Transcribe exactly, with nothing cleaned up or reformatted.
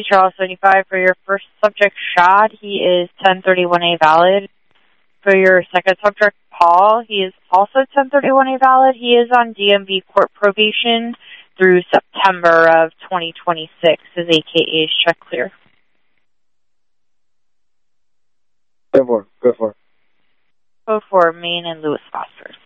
Whiskey Charlie seventy-five. For your first subject, Shad, he is ten thirty-one A valid. For your second subject, Paul, he is also ten thirty-one A valid. He is on D M V court probation through September of twenty twenty-six. His A K A is check clear. Go for it. Go for it. Go for Maine and Lewis Foster.